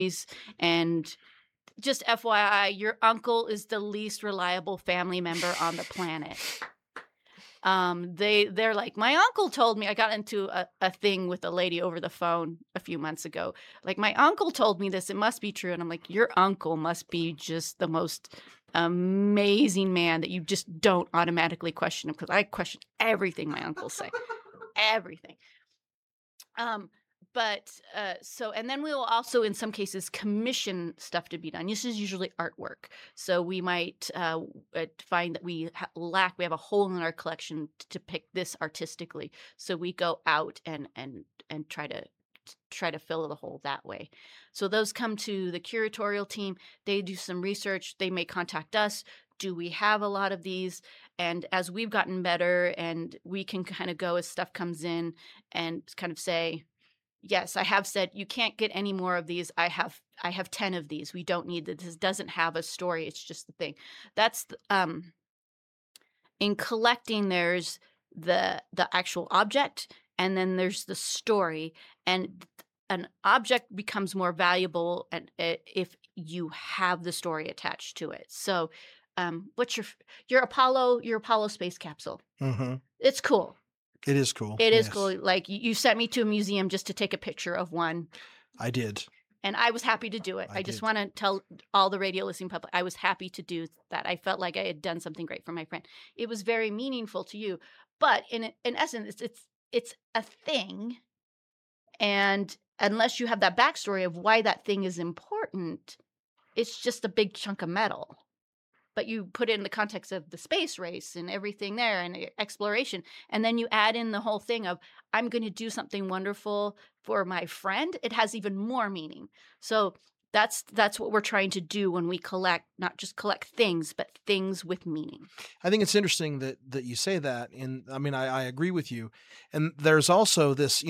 and just FYI, your uncle is the least reliable family member on the planet. They're like, "My uncle told me." I got into a thing with a lady over the phone a few months ago. Like, "My uncle told me this, it must be true." And I'm like, "Your uncle must be just the most amazing man that you just don't automatically question him," because I question everything my uncles say. Everything. Um, so and then we will also in some cases commission stuff to be done. This is usually artwork. So we might find that we have a hole in our collection to depict this artistically. So we go out and try to fill the hole that way. So those come to the curatorial team. They do some research. They may contact us. Do we have a lot of these? And as we've gotten better and we can kind of go as stuff comes in and kind of say, yes, I have said you can't get any more of these. I have 10 of these. We don't need this. This doesn't have a story. It's just the thing. That's in collecting there's the actual object and then there's the story, and an object becomes more valuable and if you have the story attached to it. So what's your Apollo space capsule? Hmm. It's cool. It is cool. It is Yes, cool. Like you sent me to a museum just to take a picture of one, I did. and I was happy to do it. I I just did. want to tell all the radio listening public I was happy to do that. I felt like I had done something great for my friend. It was very meaningful to you, but in essence, it's a thing, and unless you have that backstory of why that thing is important, it's just a big chunk of metal. But you put it in the context of the space race and everything there and exploration, and then you add in the whole thing of, "I'm gonna do something wonderful for my friend," it has even more meaning. So that's what we're trying to do when we collect, not just collect things, but things with meaning. I think it's interesting that you say that, and I mean, I agree with you. And there's also this,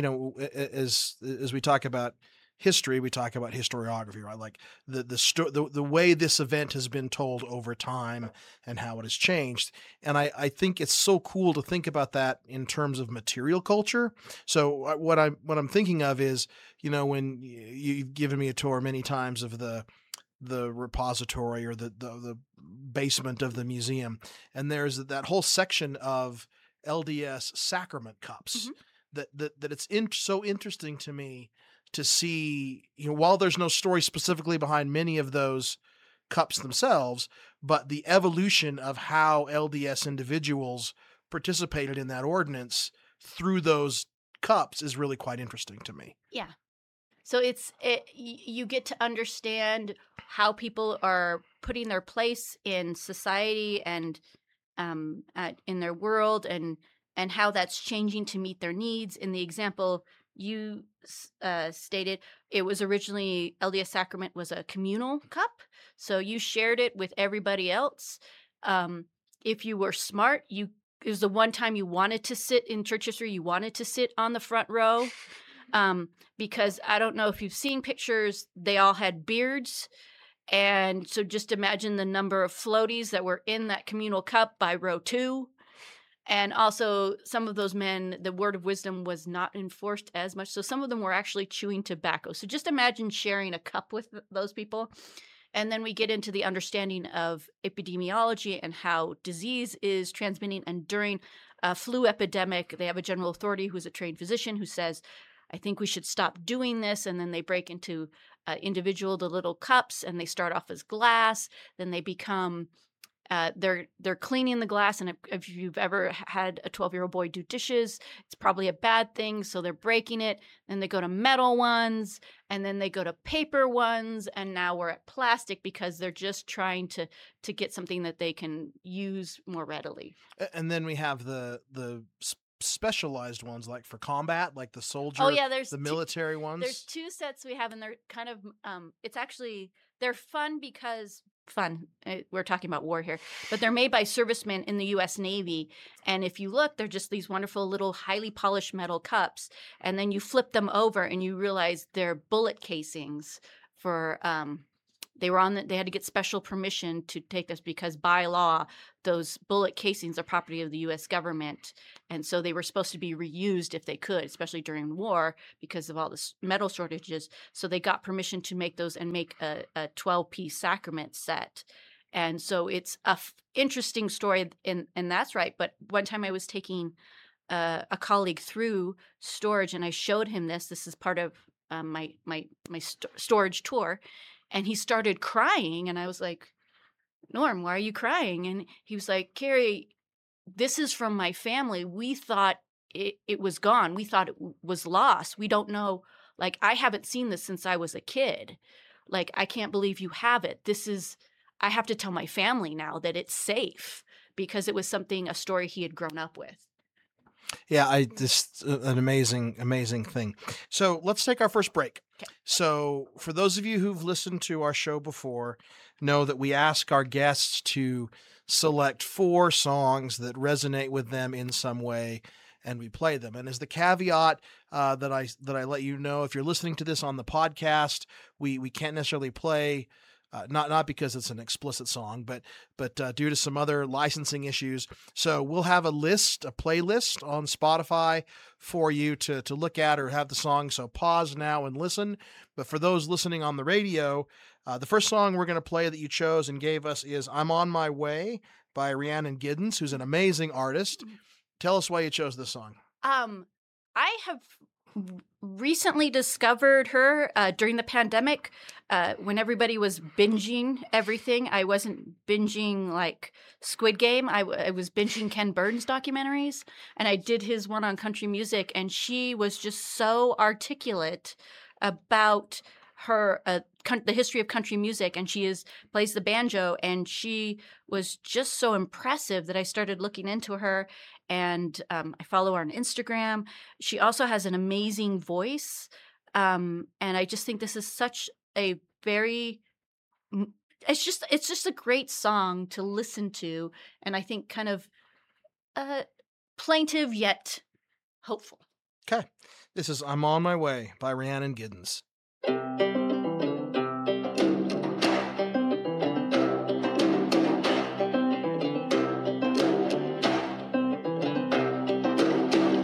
as we talk about history, we talk about historiography, right? Like the way this event has been told over time and how it has changed. And I think it's so cool to think about that in terms of material culture. So what I'm thinking of is, when you've given me a tour many times of the repository or the basement of the museum, and there's that whole section of LDS sacrament cups. Mhm. That it's so interesting to me to see, while there's no story specifically behind many of those cups themselves, but the evolution of how LDS individuals participated in that ordinance through those cups is really quite interesting to me. Yeah. So you get to understand how people are putting their place in society and in their world, and how that's changing to meet their needs. In the example you stated, it was originally LDS Sacrament was a communal cup, so you shared it with everybody else. Um, if you were smart, it was the one time you wanted to sit in church history. You wanted to sit on the front row, because I don't know if you've seen pictures. They all had beards, and so just imagine the number of floaties that were in that communal cup by row 2. And also, some of those men, the word of wisdom was not enforced as much. So some of them were actually chewing tobacco. So just imagine sharing a cup with those people. And then we get into the understanding of epidemiology and how disease is transmitting. And during a flu epidemic, they have a general authority who's a trained physician who says, I think we should stop doing this. And then they break into the little cups, and they start off as glass. Then they become they're cleaning the glass, and if you've ever had a 12-year-old boy do dishes, it's probably a bad thing. So they're breaking it. Then they go to metal ones, and then they go to paper ones, and now we're at plastic because they're just trying to get something that they can use more readily. And then we have the specialized ones, like for combat, like the Oh soldier, yeah, the military there's ones. 2 sets we have, and they're kind of, it's actually they're fun because fun, we're talking about war here, but they're made by servicemen in the US Navy, and if you look, they're just these wonderful little highly polished metal cups, and then you flip them over and you realize they're bullet casings for, they were on they had to get special permission to take this because by law, those bullet casings are property of the US government. And so they were supposed to be reused if they could, especially during war because of all the metal shortages. So they got permission to make those and make a 12-piece sacrament set. And so it's a interesting story, and that's right. But one time I was taking a colleague through storage, and I showed him this. This is part of my storage tour, and he started crying, and I was like, "Norm, why are you crying?" And he was like, "Carrie, this is from my family. We thought it was gone. We thought it was lost. We don't know. Like, I haven't seen this since I was a kid. Like, I can't believe you have it. This is, I have to tell my family now that it's safe because it was something, a story he had grown up with." Yeah, I just an amazing, amazing thing. So let's take our first break. Okay. So for those of you who've listened to our show before, know that we ask our guests to select 4 songs that resonate with them in some way, and we play them. And as the caveat that I let you know, if you're listening to this on the podcast, we can't necessarily play. Not because it's an explicit song, but due to some other licensing issues. So we'll have a playlist on Spotify for you to look at or have the song. So pause now and listen. But for those listening on the radio, the first song we're going to play that you chose and gave us is "I'm on My Way" by Rhiannon Giddens, who's an amazing artist. Tell us why you chose this song. I have recently discovered her during the pandemic when everybody was binging everything. I wasn't binging like Squid Game. I was binging Ken Burns documentaries, and I did his one on country music, and she was just so articulate about her the history of country music, and she plays the banjo, and she was just so impressive that I started looking into her, and I follow her on Instagram. She also has an amazing voice, and I just think this is such a very it's just a great song to listen to, and I think kind of plaintive yet hopeful. Okay, this is "I'm on My Way" by Rhiannon Giddens.